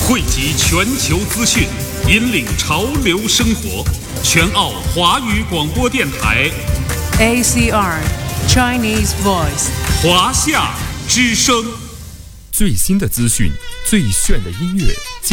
汇集全球资讯，引领潮流生活。全澳华语广播电台 ACR Chinese Voice 华夏之声， 最新的资讯，最炫的音乐。